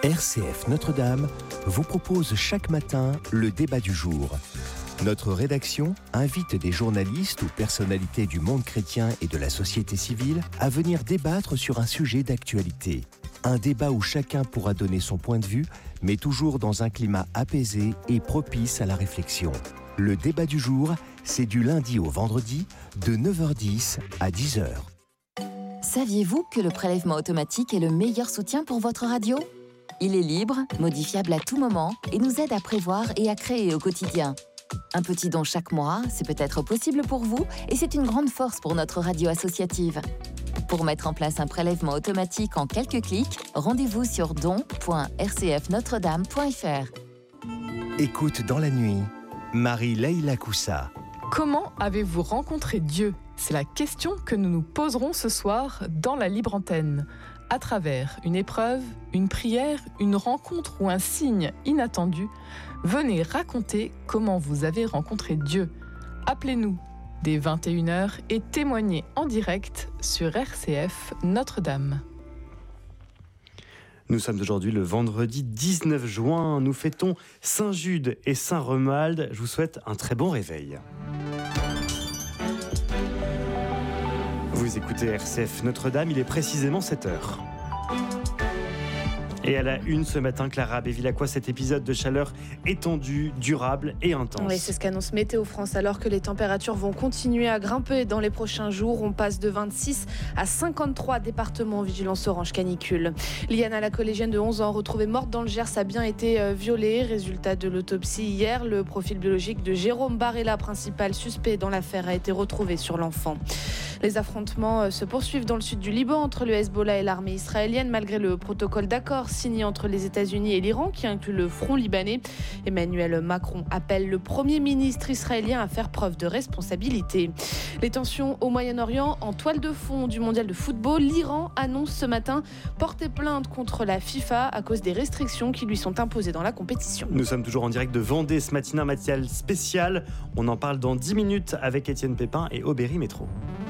RCF Notre-Dame vous propose chaque matin le débat du jour. Notre rédaction invite des journalistes ou personnalités du monde chrétien et de la société civile à venir débattre sur un sujet d'actualité. Un débat où chacun pourra donner son point de vue, mais toujours dans un climat apaisé et propice à la réflexion. Le débat du jour, c'est du lundi au vendredi, de 9h10 à 10h. Saviez-vous que le prélèvement automatique est le meilleur soutien pour votre radio ? Il est libre, modifiable à tout moment et nous aide à prévoir et à créer au quotidien. Un petit don chaque mois, c'est peut-être possible pour vous et c'est une grande force pour notre radio associative. Pour mettre en place un prélèvement automatique en quelques clics, rendez-vous sur don.rcfnotredame.fr. Écoute dans la nuit, Marie-Leila Koussa. Comment avez-vous rencontré Dieu ? C'est la question que nous nous poserons ce soir dans la libre antenne. À travers une épreuve, une prière, une rencontre ou un signe inattendu, venez raconter comment vous avez rencontré Dieu. Appelez-nous dès 21h et témoignez en direct sur RCF Notre-Dame. Nous sommes aujourd'hui le vendredi 19 juin. Nous fêtons Saint-Jude et Saint-Romuald. Je vous souhaite un très bon réveil. Vous écoutez RCF Notre-Dame, il est précisément 7h. Et à la une ce matin, Clara Bévilacqua, cet épisode de chaleur étendue, durable et intense. Oui, c'est ce qu'annonce Météo France. Alors que les températures vont continuer à grimper dans les prochains jours, on passe de 26 à 53 départements en vigilance orange canicule. Liana, la collégienne de 11 ans, retrouvée morte dans le Gers, a bien été violée. Résultat de l'autopsie hier, le profil biologique de Jérôme Barella, principal suspect dans l'affaire, a été retrouvé sur l'enfant. Les affrontements se poursuivent dans le sud du Liban entre le Hezbollah et l'armée israélienne, malgré le protocole d'accord signé entre les États-Unis et l'Iran, qui inclut le front libanais. Emmanuel Macron appelle le Premier ministre israélien à faire preuve de responsabilité. Les tensions au Moyen-Orient en toile de fond du mondial de football. L'Iran annonce ce matin porter plainte contre la FIFA à cause des restrictions qui lui sont imposées dans la compétition. Nous sommes toujours en direct de Vendée ce matin, un matinal spécial. On en parle dans 10 minutes avec Étienne Pépin et Aubéry Métro.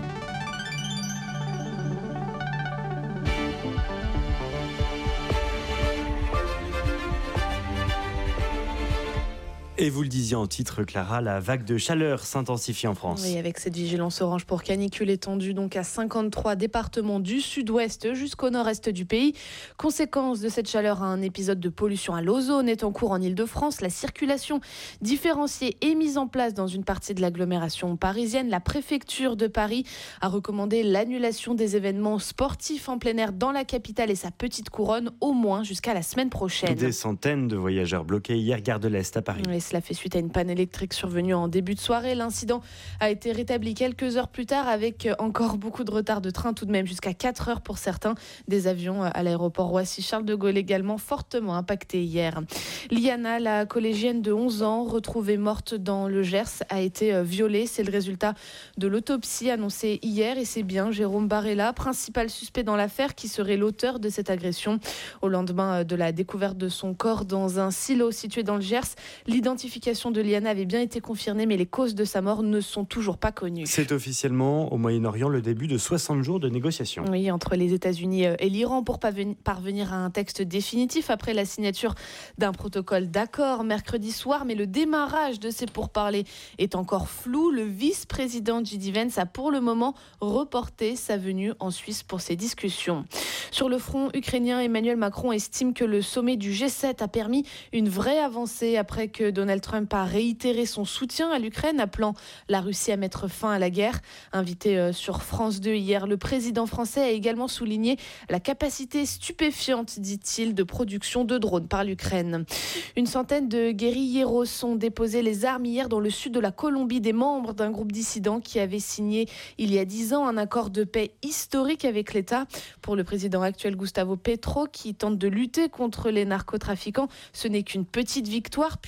Et vous le disiez en titre, Clara, la vague de chaleur s'intensifie en France. Oui, avec cette vigilance orange pour canicule étendue donc à 53 départements du sud-ouest jusqu'au nord-est du pays. Conséquence de cette chaleur, un épisode de pollution à l'ozone est en cours en Ile-de-France. La circulation différenciée est mise en place dans une partie de l'agglomération parisienne. La préfecture de Paris a recommandé l'annulation des événements sportifs en plein air dans la capitale et sa petite couronne, au moins jusqu'à la semaine prochaine. Des centaines de voyageurs bloqués hier, gare de l'Est à Paris. Oui, cela fait suite à une panne électrique survenue en début de soirée. L'incident a été rétabli quelques heures plus tard avec encore beaucoup de retard de train, tout de même jusqu'à 4 heures pour certains. Des avions à l'aéroport Roissy-Charles de Gaulle également fortement impactés hier. Liana, la collégienne de 11 ans, retrouvée morte dans le Gers, a été violée. C'est le résultat de l'autopsie annoncée hier et c'est bien Jérôme Barella, principal suspect dans l'affaire, qui serait l'auteur de cette agression. Au lendemain de la découverte de son corps dans un silo situé dans le Gers, l'identification de Liana avait bien été confirmée, mais les causes de sa mort ne sont toujours pas connues. C'est officiellement au Moyen-Orient le début de 60 jours de négociations. Oui, entre les États-Unis et l'Iran pour parvenir à un texte définitif après la signature d'un protocole d'accord mercredi soir. Mais le démarrage de ces pourparlers est encore flou. Le vice-président J.D. Vance a pour le moment reporté sa venue en Suisse pour ces discussions. Sur le front ukrainien, Emmanuel Macron estime que le sommet du G7 a permis une vraie avancée après que Donald Trump a réitéré son soutien à l'Ukraine, appelant la Russie à mettre fin à la guerre. Invité sur France 2 hier, le président français a également souligné la capacité stupéfiante, dit-il, de production de drones par l'Ukraine. Une centaine de guérilleros ont déposé les armes hier dans le sud de la Colombie, des membres d'un groupe dissident qui avait signé il y a 10 ans un accord de paix historique avec l'État. Pour le président actuel Gustavo Petro, qui tente de lutter contre les narcotrafiquants, ce n'est qu'une petite victoire puisque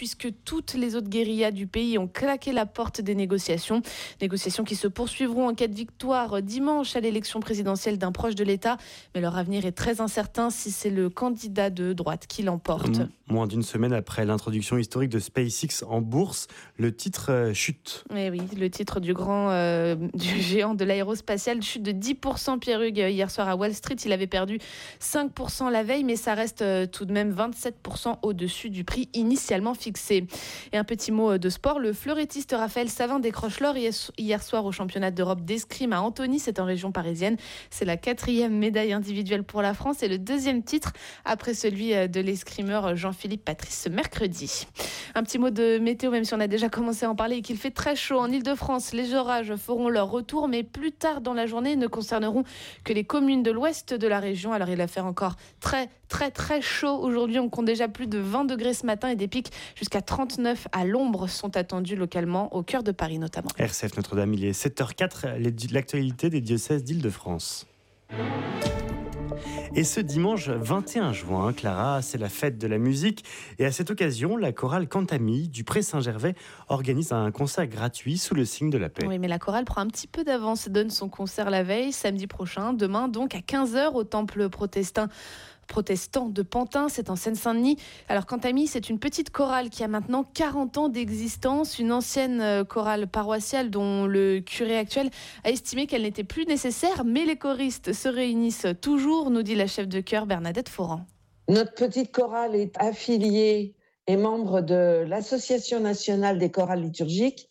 toutes les autres guérillas du pays ont claqué la porte des négociations. Négociations qui se poursuivront en cas de victoire dimanche à l'élection présidentielle d'un proche de l'État. Mais leur avenir est très incertain si c'est le candidat de droite qui l'emporte. Moins d'une semaine après l'introduction historique de SpaceX en bourse, le titre chute. Eh oui, le titre du géant de l'aérospatial chute de 10%. Pierre Hugues, hier soir à Wall Street, il avait perdu 5% la veille, mais ça reste tout de même 27% au-dessus du prix initialement fixé. Et un petit mot de sport, le fleurettiste Raphaël Savin décroche l'or hier soir au championnat d'Europe d'escrime à Antony, c'est en région parisienne. C'est la 4e médaille individuelle pour la France et le 2e titre après celui de l'escrimeur Jean-Philippe Patrice ce mercredi. Un petit mot de météo, même si on a déjà commencé à en parler et qu'il fait très chaud en Ile-de-France. Les orages feront leur retour, mais plus tard dans la journée ne concerneront que les communes de l'ouest de la région. Alors il va faire encore très chaud. Aujourd'hui, on compte déjà plus de 20 degrés ce matin et des pics jusqu'à 39 à l'ombre sont attendus localement, au cœur de Paris notamment. RCF Notre-Dame, il est 7h04, l'actualité des diocèses d'Île-de-France. Et ce dimanche 21 juin, Clara, c'est la fête de la musique. Et à cette occasion, la chorale Cantami du Pré Saint-Gervais organise un concert gratuit sous le signe de la paix. Oui, mais la chorale prend un petit peu d'avance et donne son concert la veille, samedi prochain, demain donc à 15h au temple protestant de Pantin, c'est en Seine-Saint-Denis. Alors Cantami, c'est une petite chorale qui a maintenant 40 ans d'existence, une ancienne chorale paroissiale dont le curé actuel a estimé qu'elle n'était plus nécessaire, mais les choristes se réunissent toujours, nous dit la chef de chœur Bernadette Foran. Notre petite chorale est affiliée et membre de l'Association nationale des chorales liturgiques